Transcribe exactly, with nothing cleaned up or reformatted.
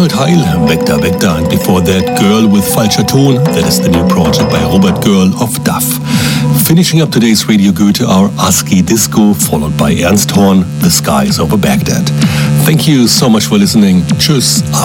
Arnold Heil, Weg da, weg da, and before that, Girl with Falscher Ton, that is the new project by Robert Girl of D A F. Finishing up today's Radio Goethe, our ASCII Disco, followed by Ernst Horn, The Skies over Baghdad. Thank you so much for listening. Tschüss.